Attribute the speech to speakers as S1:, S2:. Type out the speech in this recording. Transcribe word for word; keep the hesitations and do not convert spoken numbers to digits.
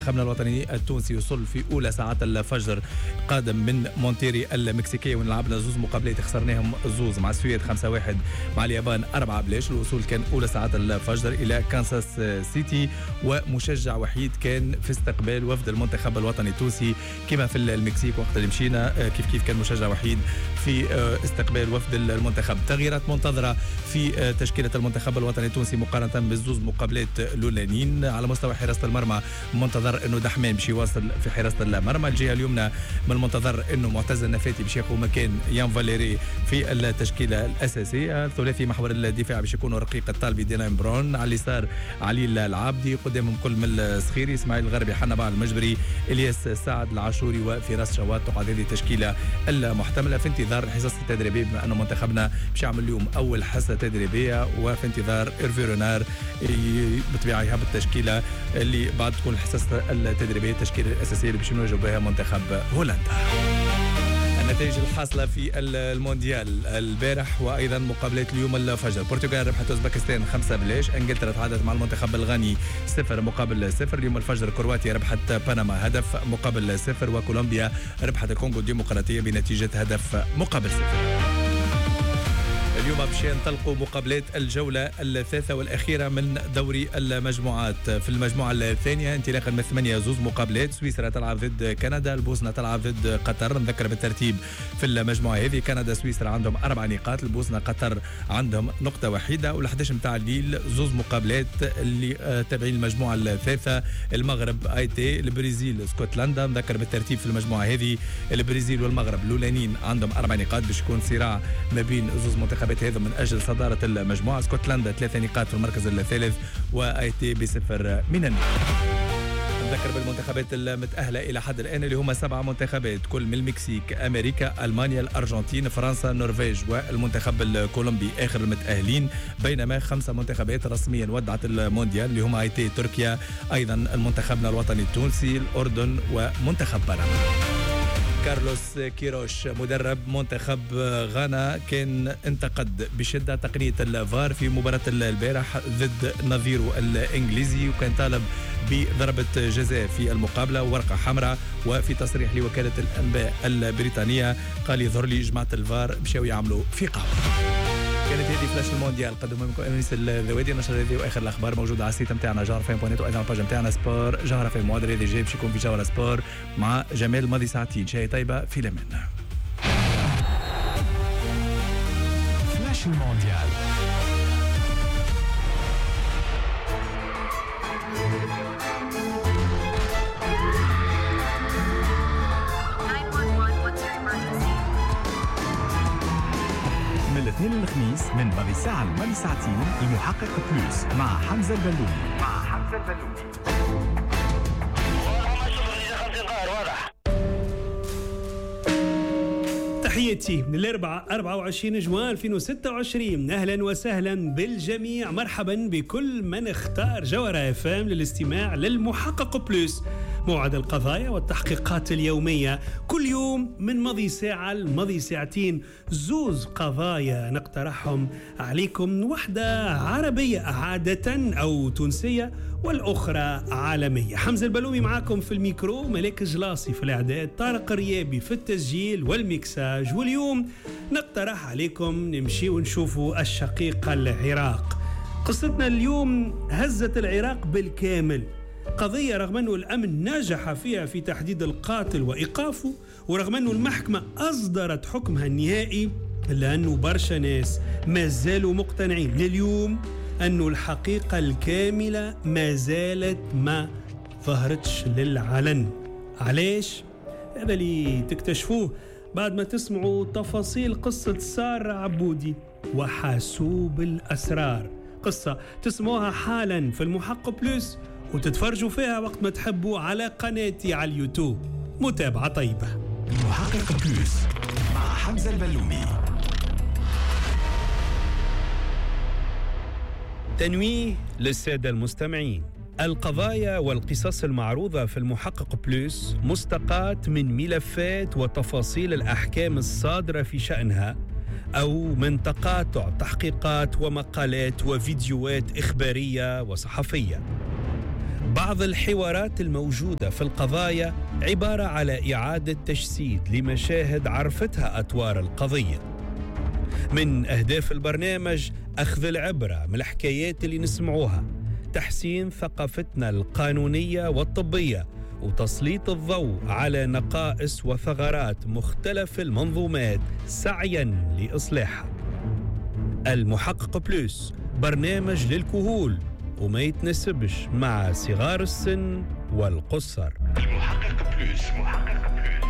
S1: منتخبنا الوطني التونسي يوصل في اولى ساعات الفجر قادم من مونتيري المكسيكيه، ونلعبنا زوز مقابلات خسرناهم زوز مع السويد خمسة واحد، مع اليابان أربعة بلاش. الوصول كان اولى ساعات الفجر الى كانساس سيتي، ومشجع وحيد كان في استقبال وفد المنتخب الوطني التونسي كما في المكسيك وقت اللي مشينا، كيف كيف كان مشجع وحيد في استقبال وفد المنتخب. تغييرات منتظره في تشكيله المنتخب الوطني التونسي مقارنه بالزوز مقابلات الاولانيين. على مستوى حراسه المرمى منتظر انه دحمان باش يواصل في حراسه المرمى، الجهه اليمنى من المنتظر انه معتز النفاتي باش ياخذ مكان يان فاليري في التشكيله الاساسيه. ثلاثي محور الدفاع باش يكونوا رقيق الطالبي دينايم برون، على اليسار علي العابدي، قدامهم كل من الصخيري، اسماعيل الغربي، حنبع المجبري، الياس سعد العاشوري وفراس شوات. تقعد هذه التشكيله المحتمله في انتظار الحصص التدريبيه، بما انه منتخبنا باش يعمل اليوم اول حصه تدريبيه، وفي انتظار إيرفي رونار بالطبيعه يهبط التشكيله اللي بعد تكون الحصص التدريبيه التشكيله الاساسيه اللي باش نواجهوا بها منتخب هولندا. النتائج الحاصله في المونديال البارح وايضا مقابلات اليوم الفجر: البرتغال ربحت اوزبكستان خمسة بلاش، انجلترا تعادلت مع المنتخب الغاني صفر مقابل صفر، اليوم الفجر كرواتيا ربحت بنما هدف مقابل صفر، وكولومبيا ربحت الكونغو الديمقراطيه بنتيجه هدف مقابل صفر. اليوم باش ينطلقوا مقابلات الجولة الثالثة والأخيرة من دوري المجموعات. في المجموعة الثانية انطلاقا من ثمانية زوز مقابلات: سويسرا تلعب ضد كندا، البوسنة تلعب ضد قطر. نذكر بالترتيب في المجموعة هذه: كندا سويسرا عندهم أربع نقاط، البوسنة قطر عندهم نقطة وحيدة، والحداش متاع الليل زوز مقابلات اللي تابعين المجموعة الثالثة: المغرب اي تي، البرازيل اسكتلندا. نذكر بالترتيب في المجموعة هذه: البرازيل والمغرب الأولانيين عندهم أربع نقاط، باش يكون صراع ما بين زوز منتخبات هذا من اجل صداره المجموعه. اسكتلندا ثلاثه نقاط في المركز الثالث، واي تي بصفر من النقاط. نذكر بالمنتخبات المتأهلة إلى حد الآن اللي هم سبعة منتخبات، كل من المكسيك، أمريكا، ألمانيا، الأرجنتين، فرنسا، النرويج والمنتخب الكولومبي آخر المتأهلين، بينما خمسة منتخبات رسميا ودعت المونديال اللي هم اي تي تركيا، أيضا المنتخبنا الوطني التونسي، الأردن ومنتخب بنما. كارلوس كيروش مدرب منتخب غانا كان انتقد بشدة تقنية الفار في مباراة البارح ضد نظيره الإنجليزي، وكان طالب بضربة جزاء في المقابلة وورقة حمراء. وفي تصريح لوكالة الأنباء البريطانية قال: يظهر لي جماعة الفار مشاو يعملوا في قاعة. كانت هذه فلاش المونديال، قدموا لكم انيس الذوادي. نشر هذه واخر الاخبار موجوده على السيت نتاعنا جوهر فين بوينت، وايضا الباج نتاعنا سبور جوهر فين. المعادله هذه جاي باش يكون في جوهر سبور مع جمال ماضي ساعتين. شاي طيبه في الامان.
S2: فلاش المونديال. الاثنين الخميس من ماضي ساعة لماضي ساعتين المحقق بلوس مع حمزة البلومي. مع حمزة البلومي.
S3: تحياتي من الأربعاء أربعة وعشرين جوان ألفين وستة وعشرين. أهلا وسهلا بالجميع، مرحبا بكل من اختار جوهر اف ام للاستماع للمحقق بلوس، موعد القضايا والتحقيقات اليومية، كل يوم من ماضي ساعة لماضي ساعتين زوز قضايا نقترحهم عليكم، واحدة عربية عادة أو تونسية والأخرى عالمية. حمزة البلومي معاكم في الميكرو، ملاك جلاصي في الإعداد، طارق الريابي في التسجيل والميكساج. واليوم نقترح عليكم نمشي ونشوفوا الشقيقة العراق. قصتنا اليوم هزت العراق بالكامل، قضية رغم أنه الأمن نجح فيها في تحديد القاتل وإيقافه، ورغم أنه المحكمة أصدرت حكمها النهائي، إلا أنه برشا ناس ما زالوا مقتنعين لليوم أنه الحقيقة الكاملة ما زالت ما ظهرتش للعلن. علاش؟ هذا اللي تكتشفوه بعد ما تسمعوا تفاصيل قصة سارة عبودي وحاسوب الأسرار، قصة تسمعوها حالا في المحقق بلوس وتتفرجوا فيها وقت ما تحبوا على قناتي على اليوتيوب. متابعة طيبة.
S2: المحقق بلوس مع حمزة البلومي.
S3: تنويه للسادة المستمعين: القضايا والقصص المعروضة في المحقق بلوس مستقاة من ملفات وتفاصيل الأحكام الصادرة في شأنها، أو من تقاطع تحقيقات ومقالات وفيديوهات إخبارية وصحفية.
S4: بعض الحوارات الموجودة في القضايا عبارة على إعادة تجسيد لمشاهد عرفتها أطوار القضية. من أهداف البرنامج أخذ العبرة من الحكايات اللي نسمعوها، تحسين ثقافتنا القانونية والطبية، وتسليط الضوء على نقائص وثغرات مختلف المنظومات سعياً لإصلاحها. المحقق بلوس برنامج للكهول وما يتناسبش مع صغار السن والقصر. المحقق بلوس محقق